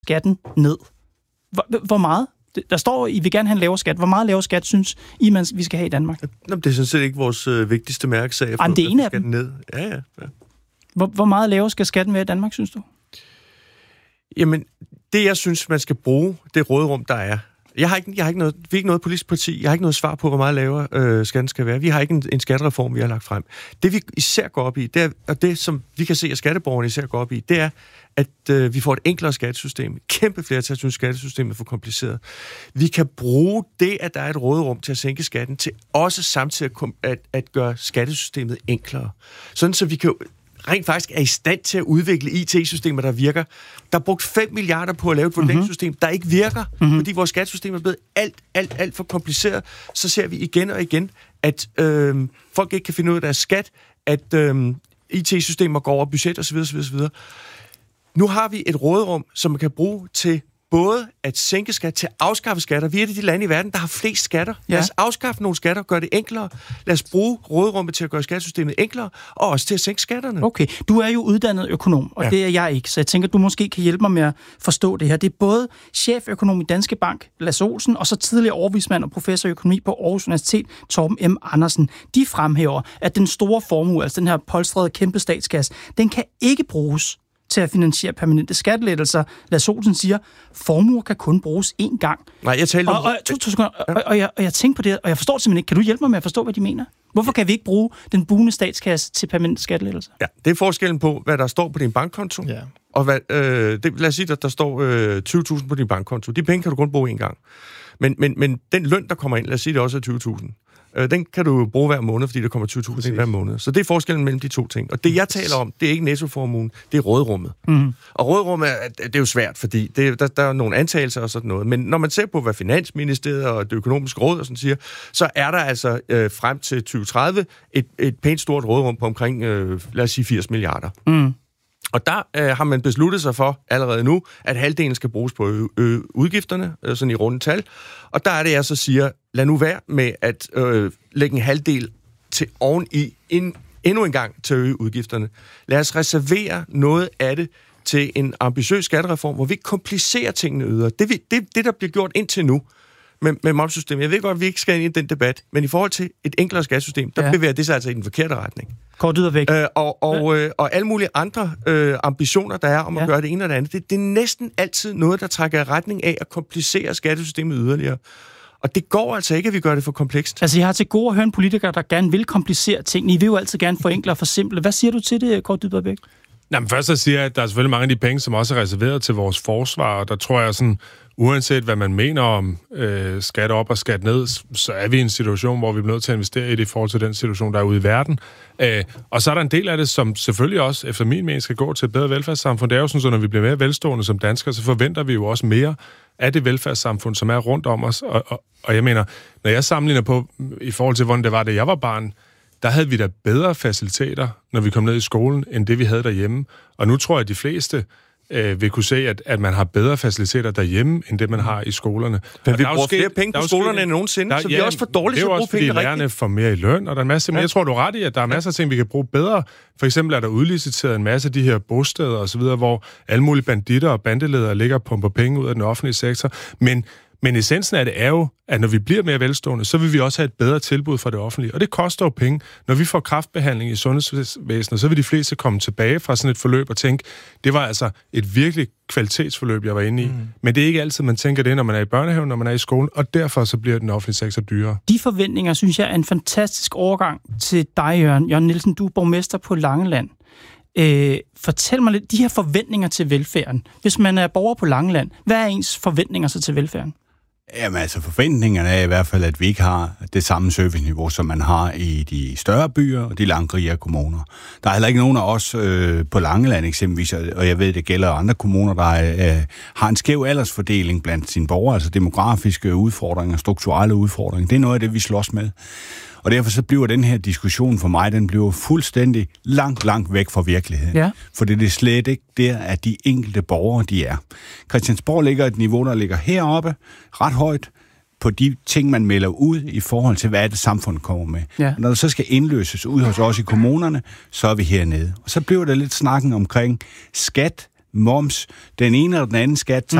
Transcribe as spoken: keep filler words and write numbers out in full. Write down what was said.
skatten ned. Hvor, hvor meget? Der står, I vil gerne have en lavere skat. Hvor meget lavere skat synes I, man, vi skal have i Danmark? Nå, det er sådan set ikke vores øh, vigtigste mærkesag. Jamen, det er en af dem. Ned. Ja, ja, ja. Hvor, hvor meget lavere skal skatten være i Danmark, synes du? Jamen, det jeg synes, man skal bruge, det råderum, der er. Jeg har ikke, jeg har ikke noget, vi er ikke noget politisk parti. Jeg har ikke noget svar på, hvor meget lavere øh, skatten skal være. Vi har ikke en, en skattereform, vi har lagt frem. Det vi især går op i, det er, og det som vi kan se, at skatteborgerne især går op i, det er, at øh, vi får et enklere skattesystem. Kæmpe flertal synes, skattesystemet er for kompliceret. Vi kan bruge det, at der er et råderum til at sænke skatten, til også samtidig at, at, at gøre skattesystemet enklere. Sådan så vi kan rent faktisk er i stand til at udvikle I T-systemer, der virker. Der er brugt fem milliarder på at lave et vurderingssystem, mm-hmm. der ikke virker, mm-hmm. fordi vores skattesystem er blevet alt, alt, alt for kompliceret. Så ser vi igen og igen, at øh, folk ikke kan finde ud af deres skat, at øh, I T-systemer går over budget osv. osv., osv. Nu har vi et råderum, som man kan bruge til både at sænke skat, til at afskaffe skatter. Vi er de lande i verden, der har flest skatter. Lad os ja. afskaffe nogle skatter, gøre det enklere. Lad os bruge råderummet til at gøre skattesystemet enklere, og også til at sænke skatterne. Okay, du er jo uddannet økonom, og ja. det er jeg ikke, så jeg tænker, du måske kan hjælpe mig med at forstå det her. Det er både cheføkonom i Danske Bank, Lasse Olsen, og så tidligere overvismand og professor i økonomi på Aarhus Universitet, Torben M. Andersen. De fremhæver, at den store formue, altså den her polstrede kæmpe statskasse, den kan ikke bruges til at finansiere permanente skattelettelser. Lasse Olsen siger, formuer kan kun bruges én gang. Nej, jeg taler om... Og, og, to, to sekunder, ja. og, og, jeg, og jeg tænker på det, og jeg forstår det simpelthen ikke. Kan du hjælpe mig med at forstå, hvad de mener? Hvorfor kan vi ikke bruge den bugnende statskasse til permanente skattelettelser? Ja, det er forskellen på, hvad der står på din bankkonto. Ja. Og hvad, øh, det, lad os sige, at der står øh, tyve tusind på din bankkonto. De penge kan du kun bruge én gang. Men, men, men den løn, der kommer ind, lad os sige, det også er tyve tusind. Den kan du bruge hver måned, fordi der kommer tyve tusind ind hver måned. Så det er forskellen mellem de to ting. Og det, jeg taler om, det er ikke nettoformuen, det er råderummet. Mm. Og råderummet, det er jo svært, fordi det, der, der er nogle antagelser og sådan noget. Men når man ser på, hvad Finansministeriet og det økonomiske råd og sådan siger, så er der altså øh, frem til tyve tredive et, et pænt stort råderum på omkring, øh, lad os sige, firs milliarder. Mm. Og der øh, har man besluttet sig for allerede nu, at halvdelen skal bruges på ø- ø- udgifterne, øh, sådan i runde tal. Og der er det, jeg så siger, lad nu være med at øh, lægge en halvdel til oveni, ind, endnu en gang til at øge udgifterne. Lad os reservere noget af det til en ambitiøs skattereform, hvor vi ikke komplicerer tingene yderligere. Det, det, det, der bliver gjort indtil nu med, med momssystemet. Jeg ved godt, at vi ikke skal ind i den debat, men i forhold til et enklere skattesystem, der ja. bevæger det sig altså i den forkerte retning. Kort ud og væk. Øh, og, og, øh, og alle mulige andre øh, ambitioner, der er om ja. at gøre det ene eller det andet, det, det er næsten altid noget, der trækker i retning af at komplicere skattesystemet yderligere. Og det går altså ikke, at vi gør det for komplekst. Altså, jeg har til gode at høre en politiker, der gerne vil komplicere ting. I vil jo altid gerne forenkle og forsimple. Hvad siger du til det, Kåre Dybvad Bek? Jamen, først så siger jeg, at der er selvfølgelig mange af de penge, som også er reserveret til vores forsvar, og der tror jeg sådan, uanset hvad man mener om øh, skat op og skat ned, så er vi i en situation, hvor vi er nødt til at investere i det i forhold til den situation, der er ude i verden. Øh, og så er der en del af det, som selvfølgelig også, efter min mening, skal gå til et bedre velfærdssamfund. Det er jo sådan, at når vi bliver mere velstående som danskere, så forventer vi jo også mere af det velfærdssamfund, som er rundt om os. Og, og, og jeg mener, når jeg sammenligner på, i forhold til, hvordan det var, da jeg var barn, der havde vi da bedre faciliteter, når vi kom ned i skolen, end det vi havde derhjemme. Og nu tror jeg, at de fleste øh, vil kunne se, at, at man har bedre faciliteter derhjemme, end det man har i skolerne. Men vi bruger flere penge på skolerne end nogensinde, der, så vi er også for dårlige til at bruge penge rigtigt. Det er jo også, fordi lærerne får mere i løn, og der er en masse... Ja. Men jeg tror, du er ret i, at der er masser af ting, vi kan bruge bedre. For eksempel er der udliciteret en masse af de her bosteder og så videre, hvor alle mulige banditter og bandeledere ligger og pumper penge ud af den offentlige sektor. Men Men essensen af det er jo, at når vi bliver mere velstående, så vil vi også have et bedre tilbud fra det offentlige. Og det koster jo penge. Når vi får kræftbehandling i sundhedsvæsenet, så vil de fleste komme tilbage fra sådan et forløb og tænke, det var altså et virkelig kvalitetsforløb, jeg var inde i. Mm. Men det er ikke altid, man tænker det, når man er i børnehaven, når man er i skolen, og derfor så bliver den offentlige sektor dyrere. De forventninger, synes jeg, er en fantastisk overgang til dig, Jørgen. Jørgen Nielsen, du er borgmester på Langeland. Øh, fortæl mig lidt, de her forventninger til velfærden. Hvis man er borger på Langeland, hvad er ens forventninger så til velfærden? Jamen altså forventningerne er i hvert fald, at vi ikke har det samme serviceniveau, som man har i de større byer og de langt rigere kommuner. Der er heller ikke nogen af os øh, på Langeland eksempelvis, og jeg ved, det gælder andre kommuner, der er, øh, har en skæv aldersfordeling blandt sine borgere, altså demografiske udfordringer, strukturelle udfordringer. Det er noget af det, vi slås med. Og derfor så bliver den her diskussion for mig, den bliver fuldstændig langt, langt væk fra virkeligheden. Ja. For det er slet ikke der, at de enkelte borgere, de er. Christiansborg ligger et niveau, der ligger heroppe, ret højt, på de ting, man melder ud i forhold til, hvad det samfund kommer med. Ja. Når der så skal indløses ud hos os i kommunerne, så er vi hernede. Og så bliver der lidt snakken omkring skat moms, den ene eller den anden skat, tager